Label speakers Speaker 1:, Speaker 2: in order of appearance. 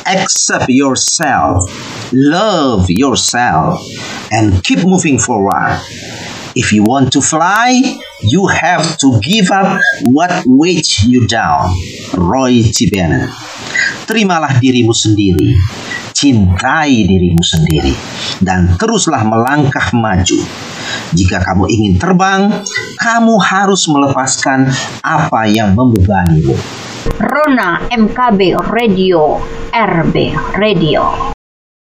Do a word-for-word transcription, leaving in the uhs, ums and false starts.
Speaker 1: Accept yourself, love yourself, and keep moving forward. If you want to fly, you have to give up what weighs you down. Roy T. Bennett. Terimalah dirimu sendiri, cintai dirimu sendiri, dan teruslah melangkah maju. Jika kamu ingin terbang, kamu harus melepaskan apa yang membebanimu.
Speaker 2: Rona M K B Radio, R B Radio.